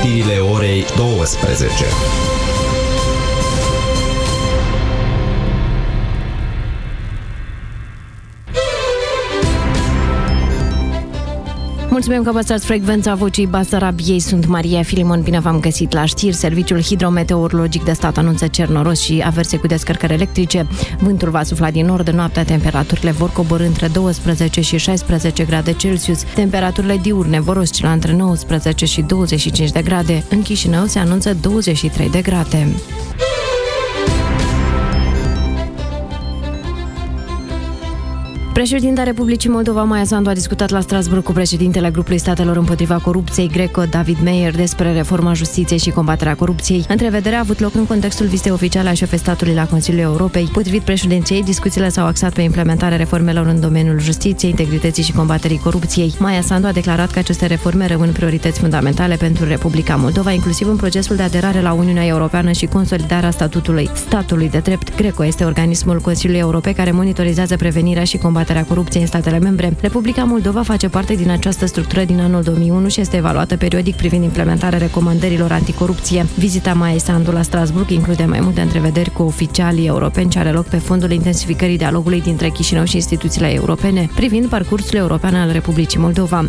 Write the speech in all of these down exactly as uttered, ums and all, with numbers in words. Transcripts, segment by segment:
știrile orei douăsprezece. Mulțumim că păstrați frecvența Vocii Basarabiei. Sunt Maria Filimon, bine v-am găsit la știri. Serviciul Hidrometeorologic de stat anunță cer noros și averse cu descărcări electrice. Vântul va sufla din nord, noaptea temperaturile vor coborî între douăsprezece și șaisprezece grade Celsius. Temperaturile diurne vor oscila între nouăsprezece și douăzeci și cinci de grade. În Chișinău se anunță douăzeci și trei de grade. Președinta Republicii Moldova, Maia Sandu, a discutat la Strasbourg cu președintele grupului statelor împotriva corupției Greco, David Meyer, despre reforma justiției și combaterea corupției. Întrevederea a avut loc în contextul vizitei oficiale a șefei statului la Consiliul Europei. Potrivit președinției, discuțiile s-au axat pe implementarea reformelor în domeniul justiției, integrității și combaterii corupției. Maia Sandu a declarat că aceste reforme rămân priorități fundamentale pentru Republica Moldova, inclusiv în procesul de aderare la Uniunea Europeană și consolidarea statutului statului de drept. Greco este organismul Consiliului Europei care monitorizează prevenirea și combaterea corupției în statele membre. Republica Moldova face parte din această structură din anul două mii unu și este evaluată periodic privind implementarea recomandărilor anticorupție. Vizita Maiei Sandu la Strasbourg include mai multe întrevederi cu oficialii europeni ce are loc pe fondul intensificării dialogului dintre Chișinău și instituțiile europene privind parcursul european al Republicii Moldova.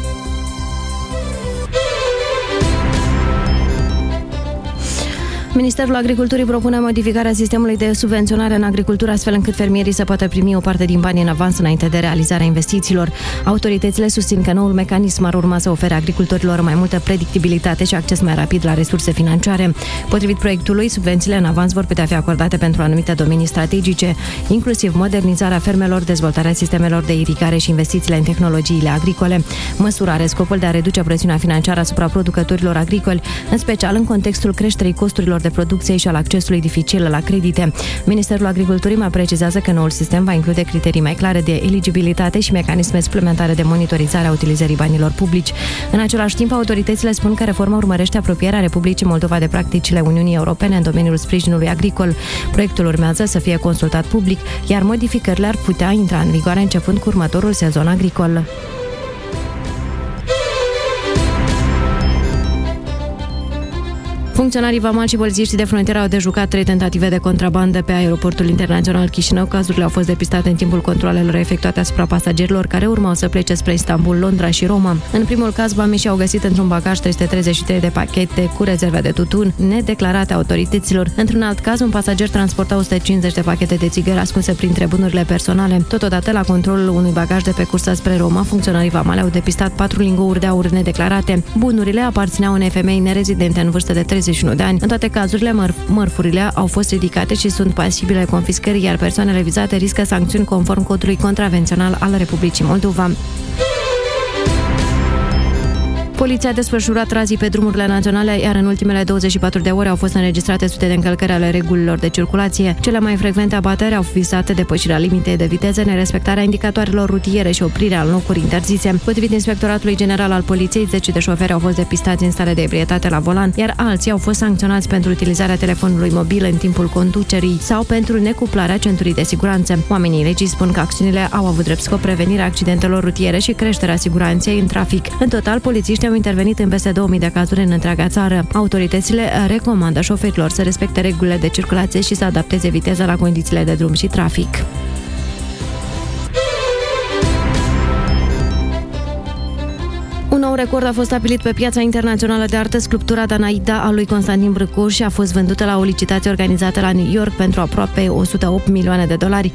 Ministerul Agriculturii propune modificarea sistemului de subvenționare în agricultură, astfel încât fermierii să poată primi o parte din banii în avans înainte de realizarea investițiilor. Autoritățile susțin că noul mecanism ar urma să ofere agricultorilor mai multă predictibilitate și acces mai rapid la resurse financiare. Potrivit proiectului, subvențiile în avans vor putea fi acordate pentru anumite domenii strategice, inclusiv modernizarea fermelor, dezvoltarea sistemelor de irigare și investițiile în tehnologiile agricole. Măsura are scopul de a reduce presiunea financiară asupra producătorilor agricoli, în special în contextul creșterii costurilor de producție și al accesului dificil la credite. Ministerul Agriculturii mai precizează că noul sistem va include criterii mai clare de eligibilitate și mecanisme suplimentare de monitorizare a utilizării banilor publici. În același timp, autoritățile spun că reforma urmărește apropierea Republicii Moldova de practicile Uniunii Europene în domeniul sprijinului agricol. Proiectul urmează să fie consultat public, iar modificările ar putea intra în vigoare începând cu următorul sezon agricol. Funcționarii vamali și polițiștii de frontieră au dejucat trei tentative de contrabandă pe aeroportul internațional Chișinău. Cazurile au fost depistate în timpul controalelor efectuate asupra pasagerilor care urmau să plece spre Istanbul, Londra și Roma. În primul caz, vamișii au găsit într-un bagaj trei sute treizeci și trei de pachete cu rezerve de tutun nedeclarate autorităților. Într-un alt caz, un pasager transporta o sută cincizeci de pachete de țigări ascunse printre bunurile personale. Totodată, la controlul unui bagaj de pe cursă spre Roma, funcționarii vamali au depistat patru lingouri de aur nedeclarate. Bunurile aparțineau unei femei nerezidente în vârstă de treizeci și unu de ani. În toate cazurile, măr- mărfurile au fost ridicate și sunt pasibile confiscării, iar persoanele vizate riscă sancțiuni conform codului contravențional al Republicii Moldova. Poliția a desfășurat razii pe drumurile naționale, iar în ultimele douăzeci și patru de ore au fost înregistrate sute de încălcări ale regulilor de circulație. Cele mai frecvente abateri au vizat depășirea limitei de viteză, nerespectarea indicatoarelor rutiere și oprirea în locuri interzise. Potrivit Inspectoratului General al Poliției, zece de șoferi au fost depistați în stare de ebrietate la volan, iar alții au fost sancționați pentru utilizarea telefonului mobil în timpul conducerii sau pentru necuplarea centurii de siguranță. Oamenii legii spun că acțiunile au avut drept scop prevenirea accidentelor rutiere și creșterea siguranței în trafic. În total, polițiștii au intervenit în peste două mii de cazuri în întreaga țară. Autoritățile recomandă șoferilor să respecte regulile de circulație și să adapteze viteza la condițiile de drum și trafic. Un nou record a fost stabilit pe piața internațională de artă. Sculptura Danaida a lui Constantin Brâcoș a fost vândută la o licitație organizată la New York pentru aproape o sută opt milioane de dolari.